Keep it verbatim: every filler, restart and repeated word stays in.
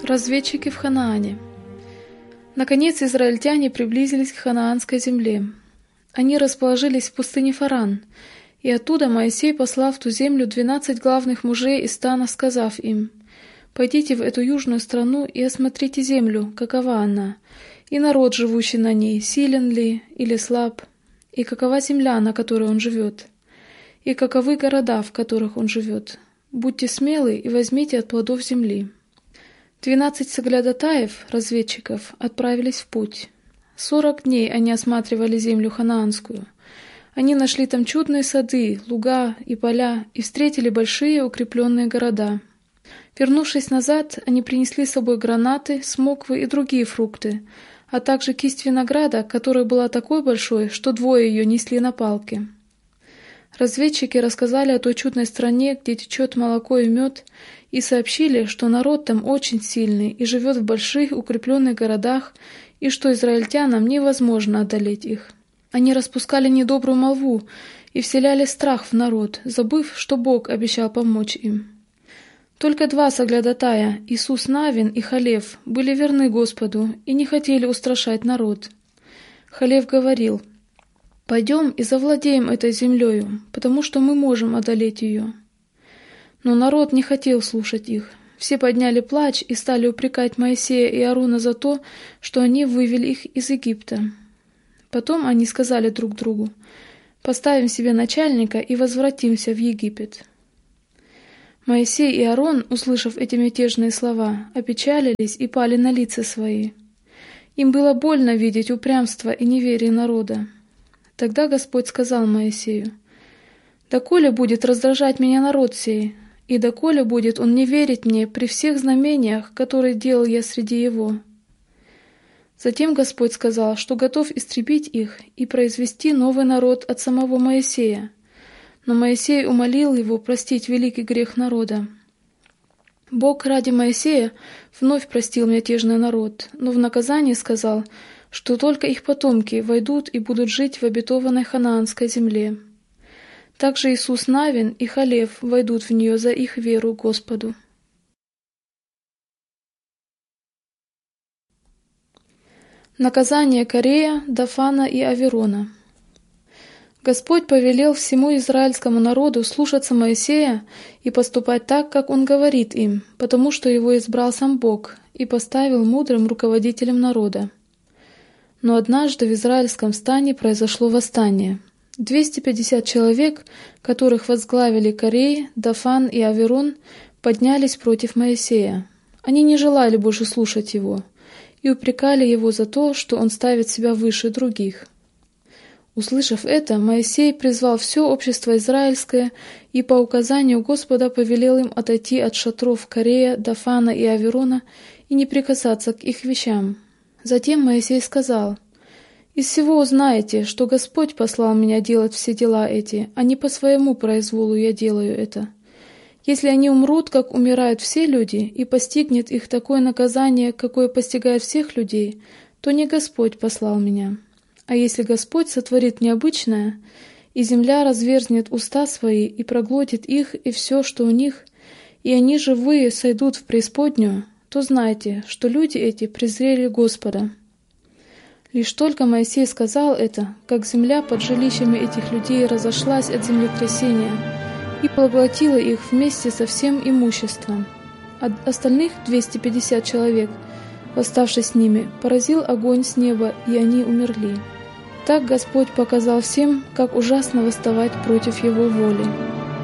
Разведчики в Ханаане. Наконец израильтяне приблизились к ханаанской земле. Они расположились в пустыне Фаран, и оттуда Моисей послал в ту землю двенадцать главных мужей из стана, сказав им: «Пойдите в эту южную страну и осмотрите землю, какова она, и народ, живущий на ней, силен ли или слаб, и какова земля, на которой он живет, и каковы города, в которых он живет. Будьте смелы и возьмите от плодов земли». Двенадцать соглядатаев, разведчиков, отправились в путь. Сорок дней они осматривали землю ханаанскую. Они нашли там чудные сады, луга и поля и встретили большие укрепленные города. Вернувшись назад, они принесли с собой гранаты, смоквы и другие фрукты, а также кисть винограда, которая была такой большой, что двое ее несли на палке. Разведчики рассказали о той чудной стране, где течет молоко и мед, и сообщили, что народ там очень сильный и живет в больших укрепленных городах, и что израильтянам невозможно одолеть их. Они распускали недобрую молву и вселяли страх в народ, забыв, что Бог обещал помочь им. Только два соглядатая, Иисус Навин и Халев, были верны Господу и не хотели устрашать народ. Халев говорил: «Пойдем и завладеем этой землею, потому что мы можем одолеть ее». Но народ не хотел слушать их. Все подняли плач и стали упрекать Моисея и Ааруна за то, что они вывели их из Египта. Потом они сказали друг другу: «Поставим себе начальника и возвратимся в Египет». Моисей и Аарон, услышав эти мятежные слова, опечалились и пали на лица свои. Им было больно видеть упрямство и неверие народа. Тогда Господь сказал Моисею: «Доколе будет раздражать меня народ сей, и доколе будет он не верить мне при всех знамениях, которые делал я среди его?» Затем Господь сказал, что готов истребить их и произвести новый народ от самого Моисея. Но Моисей умолил его простить великий грех народа. Бог ради Моисея вновь простил мятежный народ, но в наказание сказал, что только их потомки войдут и будут жить в обетованной ханаанской земле. Также Иисус Навин и Халев войдут в нее за их веру Господу. Наказание Корея, Дафана и Аверона. Господь повелел всему израильскому народу слушаться Моисея и поступать так, как он говорит им, потому что его избрал сам Бог и поставил мудрым руководителем народа. Но однажды в израильском стане произошло восстание. двести пятьдесят человек, которых возглавили Корей, Дафан и Аверон, поднялись против Моисея. Они не желали больше слушать его и упрекали его за то, что он ставит себя выше других. Услышав это, Моисей призвал все общество израильское и по указанию Господа повелел им отойти от шатров Корея, Дафана и Аверона и не прикасаться к их вещам. Затем Моисей сказал: «Из всего узнаете, что Господь послал меня делать все дела эти, а не по своему произволу я делаю это. Если они умрут, как умирают все люди, и постигнет их такое наказание, какое постигает всех людей, то не Господь послал меня. А если Господь сотворит необычное, и земля разверзнет уста свои и проглотит их и все, что у них, и они живые сойдут в преисподнюю, то знайте, что люди эти презрели Господа». Лишь только Моисей сказал это, как земля под жилищами этих людей разошлась от землетрясения и поглотила их вместе со всем имуществом. От остальных двести пятьдесят человек, восставшись с ними, поразил огонь с неба, и они умерли. Так Господь показал всем, как ужасно восставать против Его воли.